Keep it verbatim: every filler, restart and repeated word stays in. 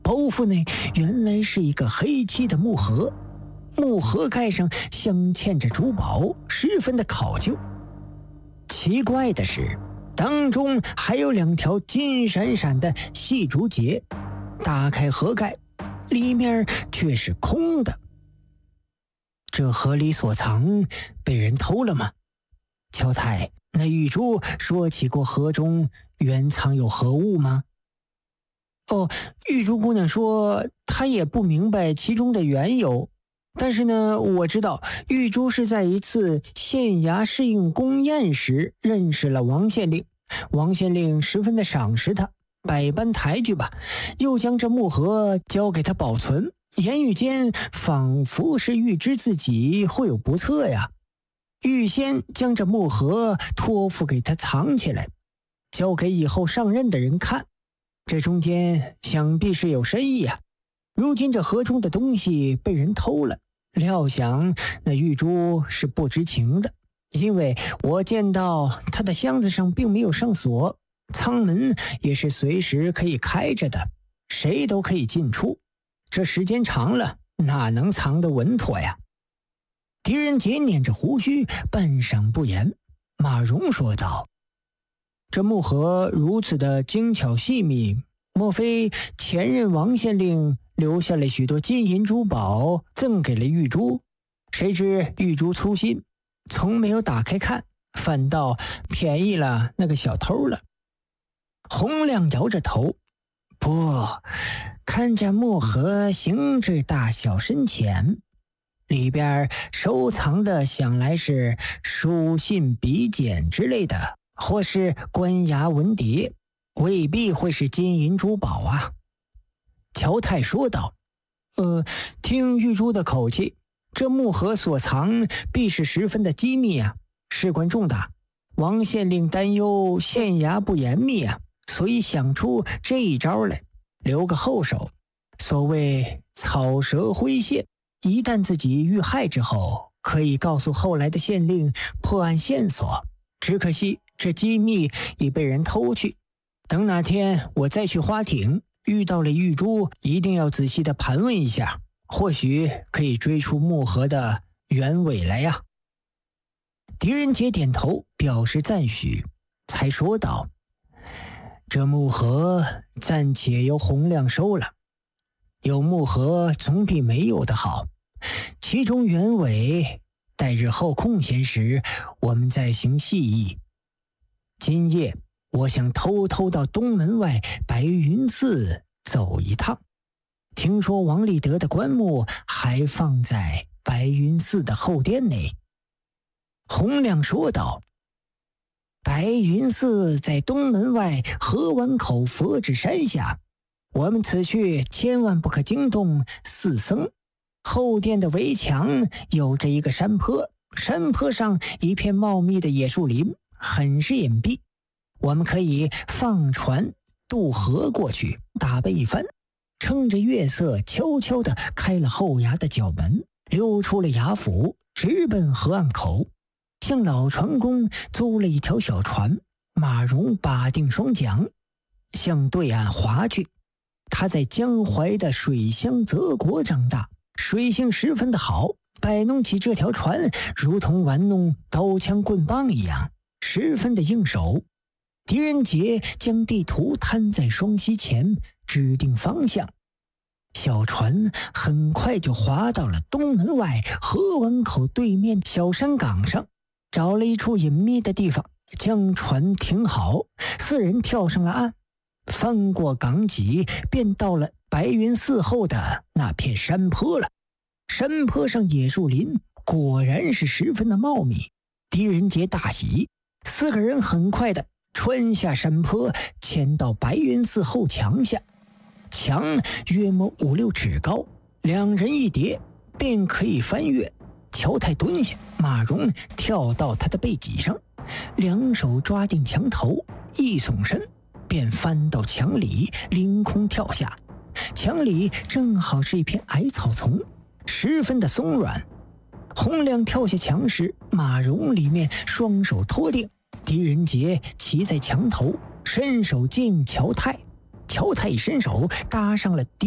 包袱内原来是一个黑漆的木盒，木盒盖上镶嵌着珠宝，十分的考究。奇怪的是，当中还有两条金闪闪的细竹节。打开盒盖，里面却是空的。这盒里所藏被人偷了吗？乔太，那玉珠说起过盒中原藏有何物吗？哦，玉珠姑娘说她也不明白其中的缘由，但是呢，我知道玉珠是在一次县衙试应宫宴时认识了王县令，王县令十分的赏识她，百般抬举吧，又将这木盒交给他保存，言语间仿佛是预知自己会有不测呀，预先将这木盒托付给他藏起来，交给以后上任的人看。这中间想必是有深意啊。如今这盒中的东西被人偷了，料想那玉珠是不知情的，因为我见到他的箱子上并没有上锁，舱门也是随时可以开着的，谁都可以进出。这时间长了，哪能藏得稳妥呀？狄仁杰捻着胡须，半晌不言。马荣说道：“这木盒如此的精巧细密，莫非前任王县令留下了许多金银珠宝赠给了玉珠？谁知玉珠粗心，从没有打开看，反倒便宜了那个小偷了。”洪亮摇着头：“不，看这木盒形制大小深浅，里边收藏的想来是书信笔简之类的，或是官衙文牒，未必会是金银珠宝啊。”乔太说道：“呃，听玉珠的口气，这木盒所藏必是十分的机密啊，事关重大。王县令担忧县衙不严密啊，所以想出这一招来，留个后手。所谓草蛇灰线，一旦自己遇害之后，可以告诉后来的县令破案线索。只可惜这机密已被人偷去，等哪天我再去花町遇到了玉珠，一定要仔细的盘问一下，或许可以追出木盒的原委来呀。”狄仁杰点头表示赞许，才说道：“这木盒暂且由洪亮收了，有木盒总比没有的好，其中原委待日后空闲时我们再行细议。今夜我想偷偷到东门外白云寺走一趟，听说王立德的棺木还放在白云寺的后殿内。”洪亮说道：“白云寺在东门外河湾口佛指山下，我们此去千万不可惊动寺僧。后殿的围墙有着一个山坡，山坡上一片茂密的野树林，很是隐蔽。我们可以放船渡河过去，打扮一番，趁着月色悄悄地开了后衙的角门，溜出了衙府，直奔河岸口。向老船工租了一条小船，马荣把定双桨，向对岸划去。他在江淮的水乡泽国长大，水性十分的好，摆弄起这条船如同玩弄刀枪棍棒一样，十分的应手。狄仁杰将地图摊在双膝前，指定方向。小船很快就划到了东门外河湾口对面小山岗上，找了一处隐秘的地方，将船停好，四人跳上了岸，翻过港脊，便到了白云寺后的那片山坡了。山坡上野树林果然是十分的茂密，狄仁杰大喜，四个人很快的穿下山坡，潜到白云寺后墙下。墙约莫五六尺高，两人一叠便可以翻越。乔太蹲下，马荣跳到他的背脊上，两手抓定墙头，一耸身便翻到墙里，凌空跳下。墙里正好是一片矮草丛，十分的松软。洪亮跳下墙时，马荣里面双手托定，狄仁杰骑在墙头，伸手接应乔太。乔太一伸手搭上了狄